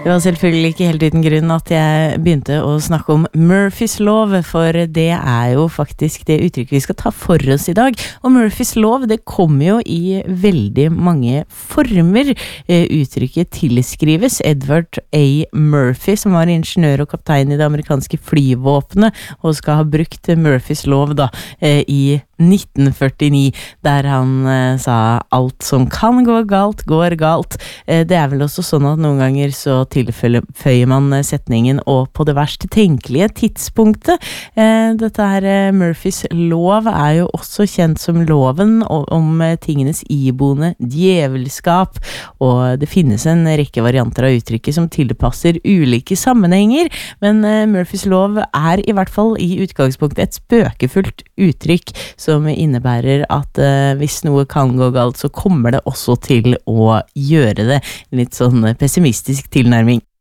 Det var selvfølgelig ikke helt uten grunn at jeg begynte å snakke om Murphys lov, for det jo faktisk det uttrykket vi skal ta for oss i dag. Og Murphys lov, det kommer jo i veldig mange former. Uttrykket tilskrives Edward A. Murphy, som var ingeniør og kaptein i det amerikanske flyvåpenet, og skal ha brukt Murphys lov da, i 1949, der han sa alt som kan gå galt, går galt. Det vel også sånn at noen ganger så tilføyer man setningen og på det verst tenkelige tidspunktet. Dette Murphys lov jo også kjent som loven om tingenes iboende djevelskap, og det finnes en rekke varianter av uttrykket som tilpasser ulike sammenhenger, men Murphys lov i hvert fall i utgangspunktet et spøkefullt uttrykk som innebærer at hvis noe kan gå galt, så kommer det også til å gjøre det. Litt sånn pessimistisk tilnærming.